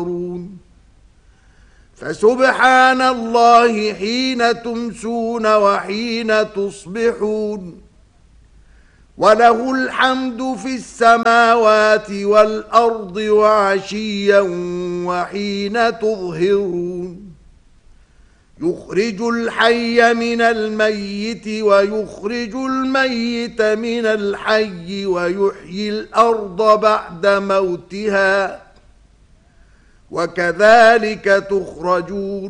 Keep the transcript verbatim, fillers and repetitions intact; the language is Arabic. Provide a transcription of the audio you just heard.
فسبحان الله حين تمسون وحين تصبحون وله الحمد في السماوات والأرض وعشيا وحين تظهرون يخرج الحي من الميت ويخرج الميت من الحي ويحيي الأرض بعد موتها وكذلك تخرجون